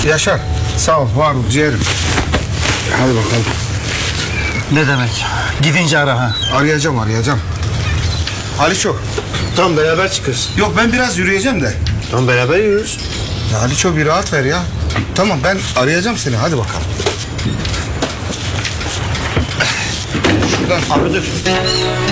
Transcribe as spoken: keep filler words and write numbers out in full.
Yaşar. Sağ ol, var ol ciğerim. Hadi bakalım. Ne demek? Gidince ara ha. Arayacağım, arayacağım. Aliço. Tamam beraber çıkarız. Yok ben biraz yürüyeceğim de. Tamam beraber yürürüz. Ya Aliço bir rahat ver ya. Tamam ben arayacağım seni, hadi bakalım. Şuradan. Abi dur.